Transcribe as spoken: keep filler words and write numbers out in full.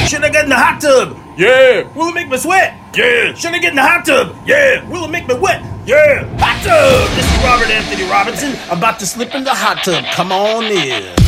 Should I get in the hot tub? Yeah. Will it make me sweat? Yeah. Should I get in the hot tub? Yeah. Will it make me wet? Yeah. Hot tub. This is Robert Anthony Robinson. I'm about to slip in the hot tub. Come on in.